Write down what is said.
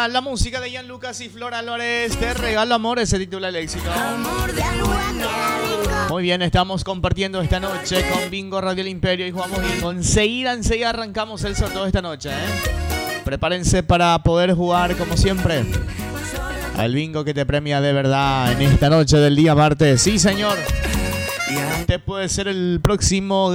suena la música de Ian Lucas y Flora Lores. Te regalo amor, se titula el éxito. Muy bien, estamos compartiendo esta noche con Bingo Radio El Imperio y jugamos bingo. Enseguida arrancamos el sorteo de esta noche, Prepárense para poder jugar como siempre al bingo que te premia de verdad en esta noche del día martes. Sí, señor. Usted puede ser el próximo